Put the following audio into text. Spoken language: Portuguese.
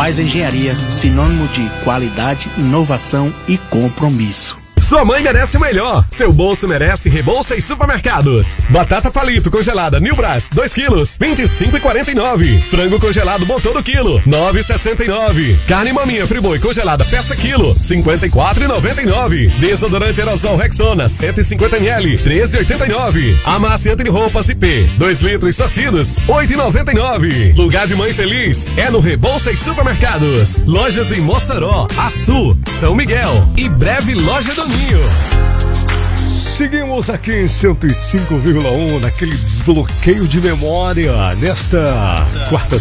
Mais Engenharia, sinônimo de qualidade, inovação e compromisso. Sua mãe merece o melhor. Seu bolso merece Rebouça e Supermercados. Batata palito congelada Nilbras, 2 quilos, 25,49. Frango congelado bom todo quilo, 9,69. Carne maminha Friboi congelada peça quilo, 54,99. Desodorante aerosol Rexona, 150 ml, 13,89. Amaciante de roupas IP, 2 litros sortidos, 8,99. Lugar de mãe feliz é no Rebouça e Supermercados. Lojas em Mossoró, Açu, São Miguel e breve loja do Ninho. Seguimos aqui em 105,1 naquele desbloqueio de memória nesta quarta